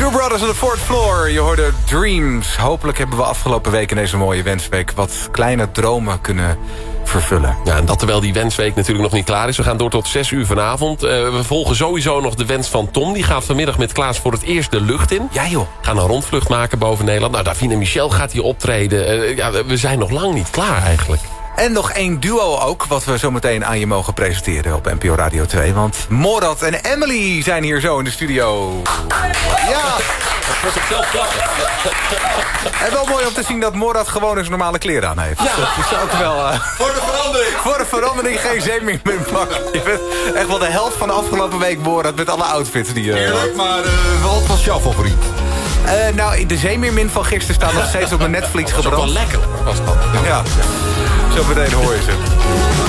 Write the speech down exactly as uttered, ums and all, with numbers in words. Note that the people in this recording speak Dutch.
Two Brothers on the Fourth Floor. Je hoorde Dreams. Hopelijk hebben we afgelopen week in deze mooie wensweek wat kleine dromen kunnen vervullen. Ja, en dat terwijl die wensweek natuurlijk nog niet klaar is. We gaan door tot zes uur vanavond. Uh, we volgen sowieso nog de wens van Tom. Die gaat vanmiddag met Klaas voor het eerst de lucht in. Ja joh. Gaan een rondvlucht maken boven Nederland. Nou, Davina Michel gaat hier optreden. Uh, ja, we zijn nog lang niet klaar eigenlijk. En nog één duo ook, wat we zo meteen aan je mogen presenteren op N P O Radio twee. Want Morad en Emily zijn hier zo in de studio. Ja! Dat was ik zelf klappen. En wel mooi om te zien dat Morad gewoon eens normale kleren aan heeft. Ja. Dat is ook wel... Uh, Voor de verandering. voor de verandering geen zeeming meer pakken. Je bent echt wel de helft van de afgelopen week, Morad, met alle outfits die je... Uh, Eerlijk, maar uh, wat was jouw favoriet? uh, nou, de zeemeermin van gisteren staat nog steeds op mijn Netflix Dat was ook gebrand. wel lekker, was dat. Ja, zo meteen hoor je ze.